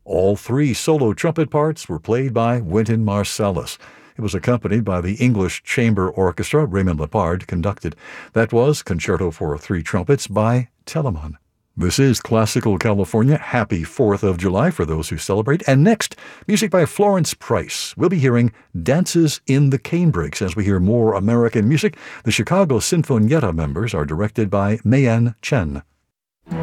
All three solo trumpet parts were played by Wynton Marsalis. It was accompanied by the English Chamber Orchestra Raymond Lepard conducted. That was Concerto for Three Trumpets by Telemann. This is Classical California. Happy 4th of July for those who celebrate. And next, music by Florence Price. We'll be hearing Dances in the Canebrakes as we hear more American music. The Chicago Sinfonietta members are directed by Mayen Chen.